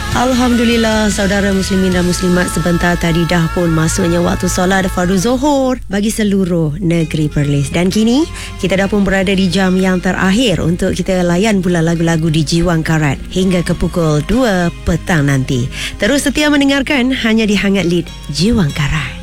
Alhamdulillah, saudara muslimin dan muslimat, sebentar tadi dah pun masuknya waktu solat fardu Zuhur bagi seluruh negeri Perlis. Dan kini kita dah pun berada di jam yang terakhir untuk kita layan pula lagu-lagu di Jiwang Karat hingga ke pukul 2 petang nanti. Terus setia mendengarkan hanya di Hangat Lead Jiwang Karat.